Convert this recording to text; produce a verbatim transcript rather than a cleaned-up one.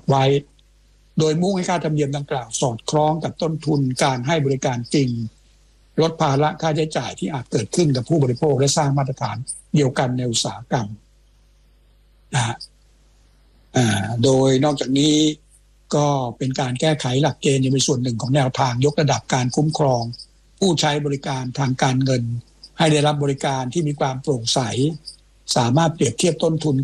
ไว้โดยมุ่งให้ค่าธรรมเนียมดังกล่าวสอดคล้องกับต้นทุนการให้บริการจริงลดภาระค่าใช้จ่ายที่อาจเกิดขึ้นกับผู้บริโภคและสร้างมาตรฐานเดียวกันในอุตสาหกรรมนะฮะโดยนอกจากนี้ก็เป็นการแก้ไขหลักเกณฑ์ยังเป็นส่วนหนึ่งของแนวทางยกระดับการคุ้มครองผู้ใช้บริการทางการเงินให้ได้รับบริการที่มีความโปร่งใสสามารถเปรียบเทียบต้นทุน